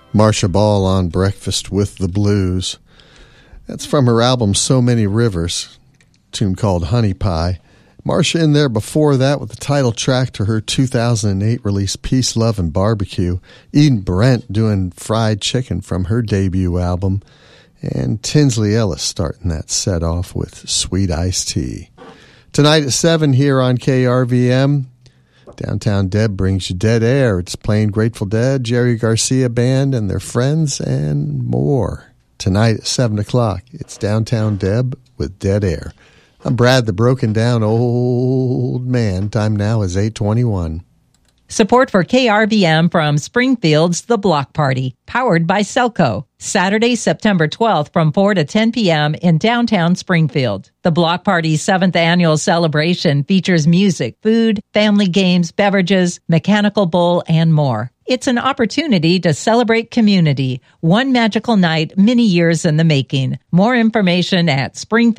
Marcia Ball on Breakfast with the Blues. That's from her album So Many Rivers, a tune called Honey Pie. Marcia in there before that with the title track to her 2008 release Peace, Love, and Barbecue. Eden Brent doing Fried Chicken from her debut album. And Tinsley Ellis starting that set off with Sweet Iced Tea. Tonight at 7 here on KRVM, Downtown Deb brings you Dead Air. It's playing Grateful Dead, Jerry Garcia Band, and their friends, and more. Tonight at 7 o'clock, it's Downtown Deb with Dead Air. I'm Brad, the broken down old man. Time now is 8:21. Support for KRVM from Springfield's The Block Party, powered by Selco. Saturday, September 12th from 4 to 10 p.m. in downtown Springfield. The Block Party's 7th annual celebration features music, food, family games, beverages, mechanical bull, and more. It's an opportunity to celebrate community. One magical night, many years in the making. More information at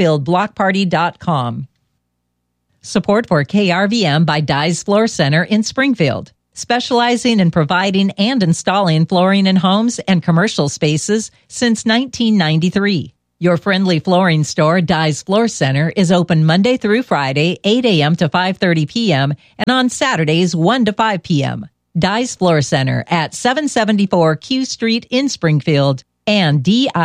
springfieldblockparty.com. Support for KRVM by Dye's Floor Center in Springfield, specializing in providing and installing flooring in homes and commercial spaces since 1993. Your friendly flooring store, Dye's Floor Center, is open Monday through Friday, 8 a.m. to 5:30 p.m., and on Saturdays, 1 to 5 p.m. Dye's Floor Center at 774 Q Street in Springfield and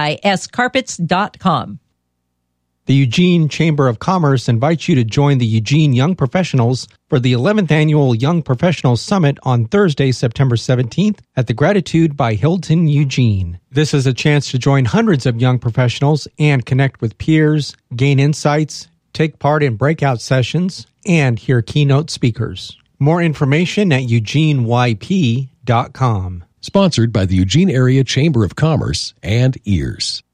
discarpets.com. The Eugene Chamber of Commerce invites you to join the Eugene Young Professionals for the 11th Annual Young Professionals Summit on Thursday, September 17th at the Gratitude by Hilton Eugene. This is a chance to join hundreds of young professionals and connect with peers, gain insights, take part in breakout sessions, and hear keynote speakers. More information at eugeneyp.com. Sponsored by the Eugene Area Chamber of Commerce and EARS.